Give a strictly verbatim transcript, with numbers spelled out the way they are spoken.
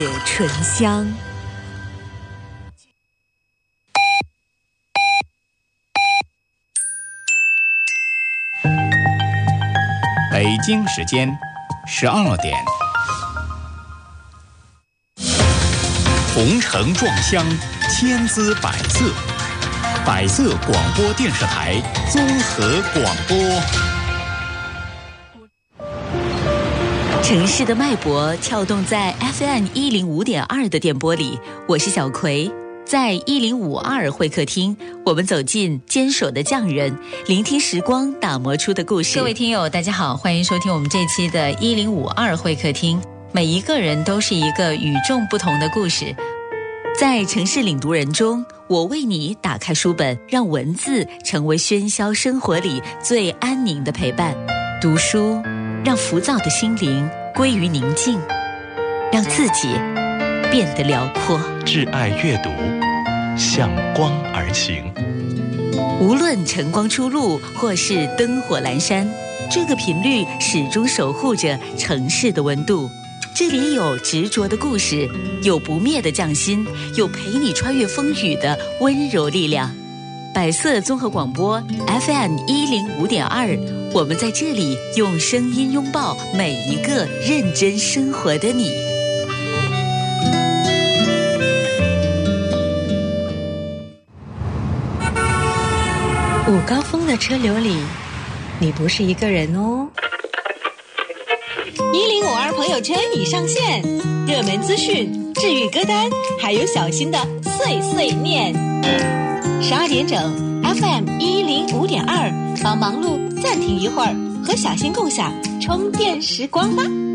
醇香。 北京时间十二点，红尘撞香，千姿百色，百色广播电视台综合广播。 城市的脉搏跳动在 F M 一零五点二 的电波里，我是小葵。在一零五二会客厅，我们走进坚守的匠人，聆听时光打磨出的故事。各位听友大家好，欢迎收听我们这期的一零五二会客厅。每一个人都是一个与众不同的故事，在城市领读人中，我为你打开书本，让文字成为喧嚣生活里最安宁的陪伴。读书让浮躁的心灵归于宁静，让自己变得辽阔。 挚爱阅读，向光而行。 无论晨光初露或是灯火阑珊，这个频率始终守护着城市的温度。这里有执着的故事，有不灭的匠心，有陪你穿越风雨的温柔力量。百色综合广播 F M 一零五点二，我们在这里用声音拥抱每一个认真生活的你。 午高峰的车流里，你不是一个人哦。一零五二朋友圈已上线，热门资讯、治愈歌单，还有小新的碎碎念。十二点整 ，F M 一零五点二，帮忙碌暂停一会儿，和小新共享充电时光吧。